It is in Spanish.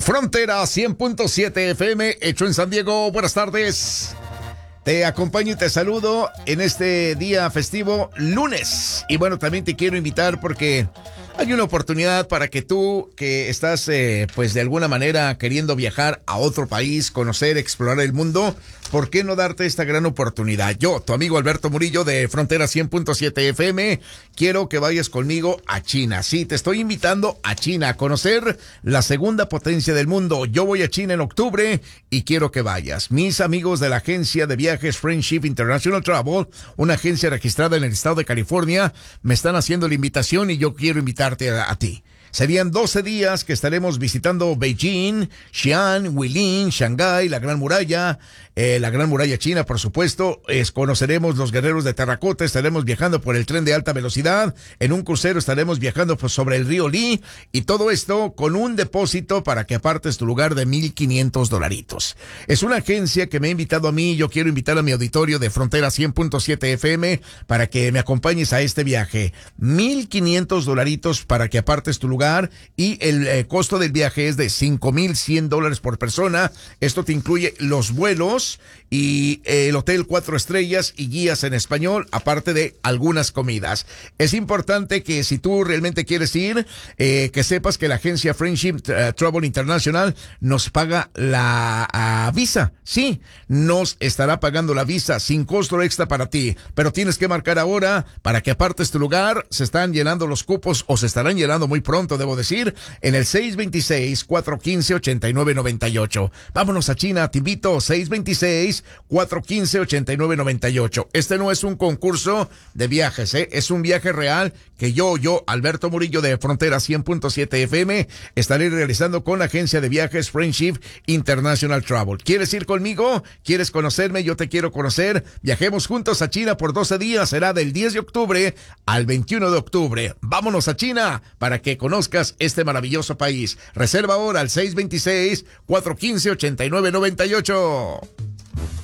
Frontera 100.7 FM, hecho en San Diego. Buenas tardes. Te acompaño y te saludo en este día festivo, lunes. Y bueno, también te quiero invitar porque hay una oportunidad para que tú, que estás pues de alguna manera queriendo viajar a otro país, conocer, explorar el mundo, ¿por qué no darte esta gran oportunidad? Yo, tu amigo Alberto Murillo de Frontera 100.7 FM, quiero que vayas conmigo a China. Sí, te estoy invitando a China a conocer la segunda potencia del mundo. Yo voy a China en octubre y quiero que vayas. Mis amigos de la agencia de viajes Friendship International Travel, una agencia registrada en el estado de California, me están haciendo la invitación y yo quiero invitarte a ti. Serían 12 días que estaremos visitando Beijing, Xi'an, Guilin, Shanghái, la Gran Muralla China, por supuesto. Conoceremos los guerreros de terracota, estaremos viajando por el tren de alta velocidad, en un crucero estaremos viajando pues, sobre el río Li, y todo esto con un depósito para que apartes tu lugar de $1,500. Es una agencia que me ha invitado a mí, yo quiero invitar a mi auditorio de Frontera 100.7 FM para que me acompañes a este viaje. $1,500 para que apartes tu lugar, y el costo del viaje es de $5,100 por persona. Esto te incluye los vuelos y el hotel 4 estrellas y guías en español, aparte de algunas comidas. Es importante que si tú realmente quieres ir, que sepas que la agencia Friendship Travel International nos paga la visa. Sí, nos estará pagando la visa sin costo extra para ti, pero tienes que marcar ahora para que apartes tu lugar. Se están llenando los cupos, o se estarán llenando muy pronto, debo decir, en el 626-415-8998. Vámonos a China, te invito, 626-415-8998. Este no es un concurso de viajes, es un viaje real que yo, Alberto Murillo de Frontera 100.7 FM, estaré realizando con la agencia de viajes Friendship International Travel. ¿Quieres ir conmigo? ¿Quieres conocerme? Yo te quiero conocer. Viajemos juntos a China por 12 días. Será del 10 de octubre al 21 de octubre. Vámonos a China para que conozcas este maravilloso país. Reserva ahora al 626-415-8998.